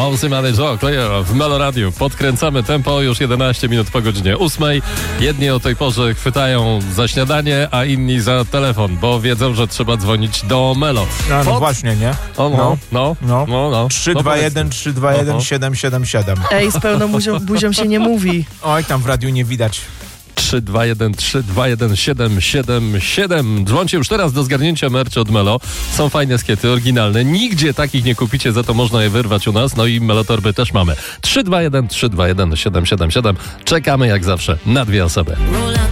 Mouzy Manage w Melo Radio. Podkręcamy tempo, już 11 minut po godzinie 8. Jedni o tej porze chwytają za śniadanie, a inni za telefon, bo wiedzą, że trzeba dzwonić do Melo. No właśnie, nie? No. 321 321 777. Ej, z pełną buzią się nie mówi. Oj, tam w radiu nie widać. 321 777. Dzwońcie już teraz do zgarnięcia merch od Melo. Są fajne skiety, oryginalne. Nigdzie takich nie kupicie, za to można je wyrwać u nas. No i Melotorby też mamy. 321 777. Czekamy jak zawsze na 2 osoby.